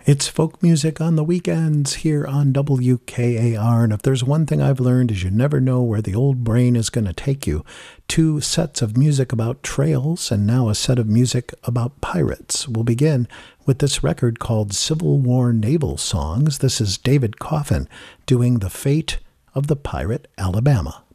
It's folk music on the weekends here on WKAR, and if there's one thing I've learned is you never know where the old brain is going to take you. 2 sets of music about trails, and now a set of music about pirates. We'll begin with this record called Civil War Naval Songs. This is David Coffin doing The Fate of the Pirate Alabama.